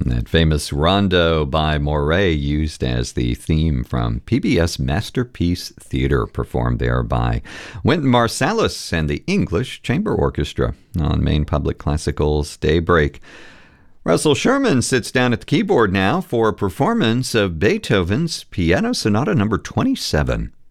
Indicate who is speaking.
Speaker 1: That famous rondo by Moret, used as the theme from PBS Masterpiece Theater, performed there by Wynton Marsalis and the English Chamber Orchestra on Maine Public Classical's Daybreak. Russell Sherman sits down at the keyboard now for a performance of Beethoven's Piano Sonata No. 27.